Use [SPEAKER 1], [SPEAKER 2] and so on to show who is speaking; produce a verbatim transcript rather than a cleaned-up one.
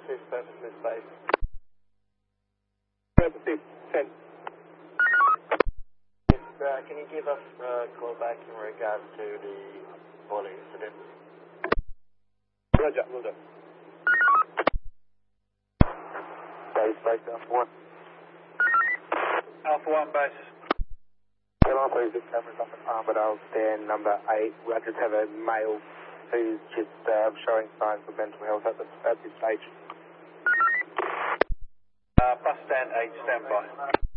[SPEAKER 1] Swift, Purpose Swift base.
[SPEAKER 2] Purpose Swift, ten.
[SPEAKER 1] Yes, uh, can you give us a call back in regards to the boiler incident?
[SPEAKER 2] Roger, will do.
[SPEAKER 1] Base, base, Alpha one.
[SPEAKER 2] Alpha one base.
[SPEAKER 1] Can I please the cameras up at Armadale stand number eight? We just have a male who's just uh, showing signs of mental health at, the, at this stage.
[SPEAKER 2] Uh, bus stand eight, stand by.